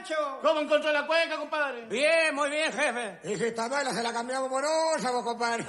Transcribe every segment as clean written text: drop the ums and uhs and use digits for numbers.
Pancho? ¿Cómo encontró la cueca, compadre? Bien, muy bien, jefe. Y si esta vela se la cambiamos por otra, vos, compadre.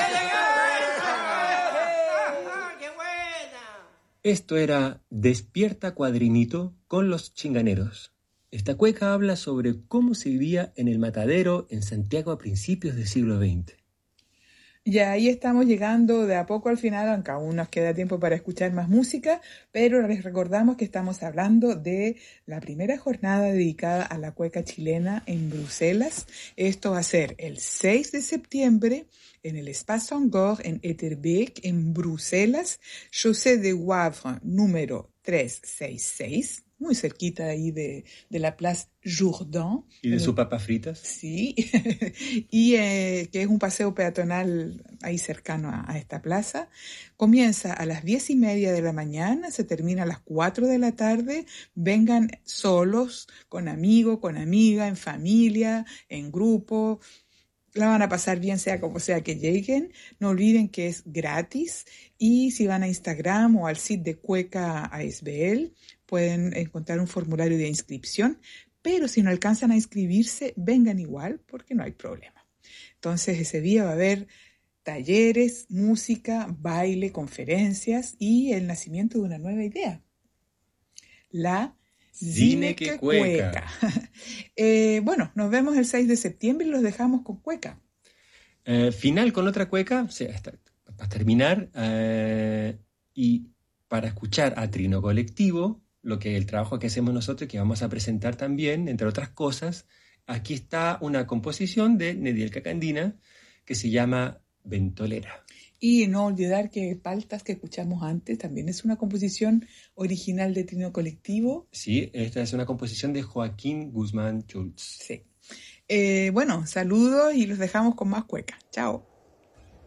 ¡Qué buena! Esto era Despierta Cuadrinito con los Chinganeros. Esta cueca habla sobre cómo se vivía en el matadero en Santiago a principios del siglo XX. Ya ahí estamos llegando de a poco al final, aunque aún nos queda tiempo para escuchar más música, pero les recordamos que estamos hablando de la primera jornada dedicada a la cueca chilena en Bruselas. Esto va a ser el 6 de septiembre en el Espace Sangor en Etterbeek, en Bruselas, Chaussée de Wavre número 366. Muy cerquita ahí de la Place Jourdan. ¿Y de sus papas fritas? Sí, y que es un paseo peatonal ahí cercano a esta plaza. Comienza a las 10:30 de la mañana, se termina a las 4 de la tarde. Vengan solos, con amigo, con amiga, en familia, en grupo. La van a pasar bien, sea como sea que lleguen. No olviden que es gratis. Y si van a Instagram o al sitio de Cueca ASBL, pueden encontrar un formulario de inscripción. Pero si no alcanzan a inscribirse, vengan igual, porque no hay problema. Entonces, ese día va a haber talleres, música, baile, conferencias y el nacimiento de una nueva idea. La Zineque Cueca. Bueno, nos vemos el 6 de septiembre y los dejamos con cueca. Final con otra cueca, o sea, para terminar, y para escuchar a Trino Colectivo, el trabajo que hacemos nosotros, que vamos a presentar también, entre otras cosas, aquí está una composición de Nediel Cacandina que se llama Ventolera. Y no olvidar que Paltas, que escuchamos antes, también es una composición original de Trino Colectivo. Sí, esta es una composición de Joaquín Guzmán Schultz. Sí. Bueno, saludos y los dejamos con más cueca. Chao.